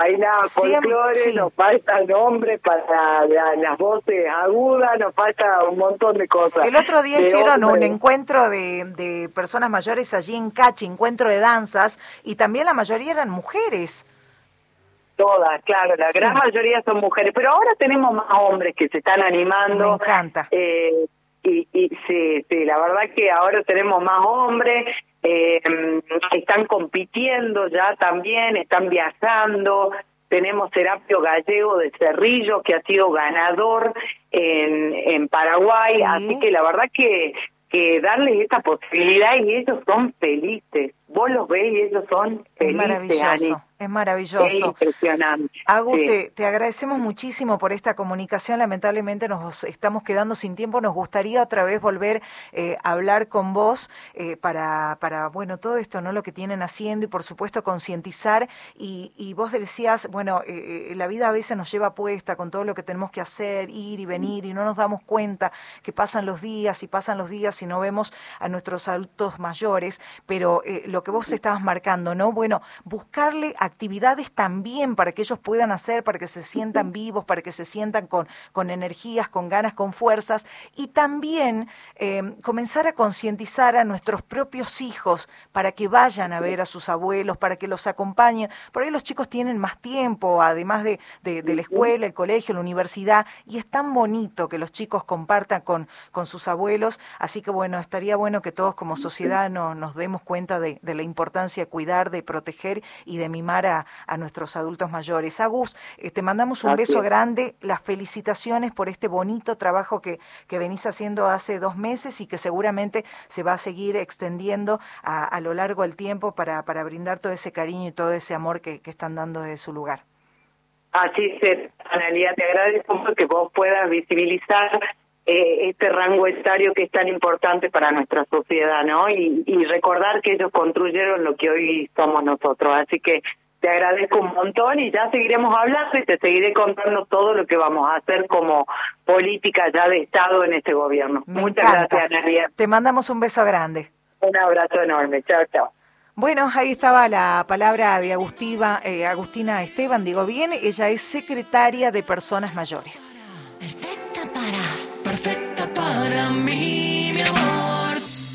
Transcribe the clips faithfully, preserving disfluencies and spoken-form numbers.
bailar folclore, sí. Nos falta nombres para la, las voces agudas, nos falta un montón de cosas. El otro día hicieron hombre. un encuentro de, de personas mayores allí en Cachi, encuentro de danzas, y también la mayoría eran mujeres. Todas, claro, la sí. gran mayoría son mujeres, pero ahora tenemos más hombres que se están animando. Me encanta. Eh, y, y sí, sí, la verdad que ahora tenemos más hombres. Eh, están compitiendo ya también, están viajando. Tenemos Serapio Gallego de Cerrillo, que ha sido ganador en, en Paraguay, ¿sí? Así que la verdad que, que darles esta posibilidad, y ellos son felices. Vos los ves y ellos son felices. Es maravilloso. Ani. Es maravilloso. Es impresionante. Agus, sí. te, te agradecemos muchísimo por esta comunicación. Lamentablemente nos estamos quedando sin tiempo. Nos gustaría otra vez volver eh, a hablar con vos eh, para, para, bueno, todo esto, ¿no? Lo que tienen haciendo y, por supuesto, concientizar. Y, y vos decías, bueno, eh, la vida a veces nos lleva puesta con todo lo que tenemos que hacer, ir y venir, y no nos damos cuenta que pasan los días y pasan los días y no vemos a nuestros adultos mayores. Pero eh, lo que vos estabas marcando, ¿no? Bueno, buscarle a actividades también para que ellos puedan hacer, para que se sientan vivos, para que se sientan con, con energías, con ganas, con fuerzas, y también eh, comenzar a concientizar a nuestros propios hijos para que vayan a ver a sus abuelos, para que los acompañen. Por ahí los chicos tienen más tiempo, además de, de, de la escuela, el colegio, la universidad, y es tan bonito que los chicos compartan con, con sus abuelos, así que bueno, estaría bueno que todos como sociedad no, nos demos cuenta de, de la importancia de cuidar, de proteger y de mimar A, a nuestros adultos mayores. Agus, eh, te mandamos un Así beso es. grande, las felicitaciones por este bonito trabajo que, que venís haciendo hace dos meses y que seguramente se va a seguir extendiendo a, a lo largo del tiempo para, para brindar todo ese cariño y todo ese amor que, que están dando desde su lugar. Así es, Analia, te agradezco que vos puedas visibilizar eh, este rango etario que es tan importante para nuestra sociedad, ¿no? Y, y recordar que ellos construyeron lo que hoy somos nosotros, así que te agradezco un montón y ya seguiremos hablando y te seguiré contando todo lo que vamos a hacer como política ya de Estado en este gobierno. Me Muchas encanta. gracias, Analia. Te mandamos un beso grande. Un abrazo enorme. Chao, chao. Bueno, ahí estaba la palabra de Agustiva, eh, Agustina Esteban, digo bien, ella es secretaria de Personas Mayores. Perfecta para, perfecta para mí, mi amor.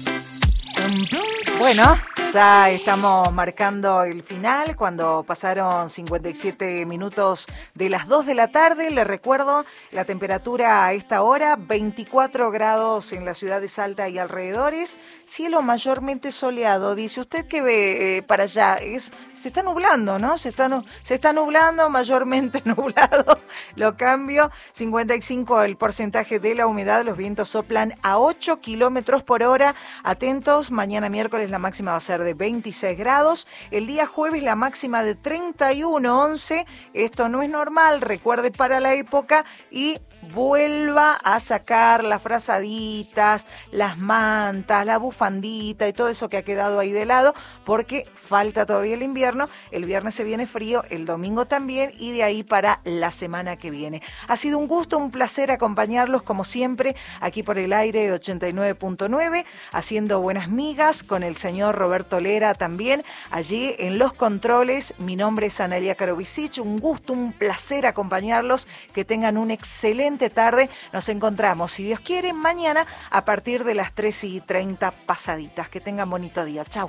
Bueno, ya estamos marcando el final cuando pasaron cincuenta y siete minutos de las dos de la tarde. Les recuerdo la temperatura a esta hora, veinticuatro grados en la ciudad de Salta y alrededores, cielo mayormente soleado. Dice usted que ve eh, para allá, es, se está nublando, ¿no? Se está, se está nublando, mayormente nublado. Lo cambio, cincuenta y cinco el porcentaje de la humedad, los vientos soplan a ocho kilómetros por hora. Atentos, mañana miércoles la máxima va a ser de veintiséis grados, el día jueves la máxima de treinta y uno, once, esto no es normal, recuerde para la época y vuelva a sacar las frazaditas, las mantas, la bufandita y todo eso que ha quedado ahí de lado, porque falta todavía el invierno, el viernes se viene frío, el domingo también y de ahí para la semana que viene. Ha sido un gusto, un placer acompañarlos como siempre aquí por el aire de ochenta y nueve punto nueve, haciendo buenas migas con el señor Roberto Lera también, allí en los controles. Mi nombre es Analia Karovicic, un gusto, un placer acompañarlos, que tengan un excelente tarde. Nos encontramos, si Dios quiere, mañana a partir de las tres y treinta pasaditas. Que tengan bonito día. Chau.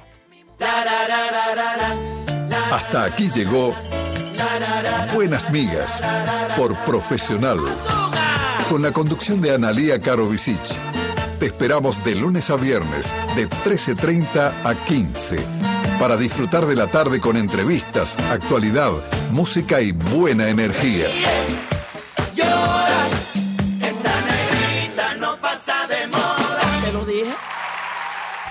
Hasta aquí llegó Buenas Migas por Profesional, con la conducción de Analia Karovicic. Te esperamos de lunes a viernes de trece treinta a quince para disfrutar de la tarde con entrevistas, actualidad, música y buena energía.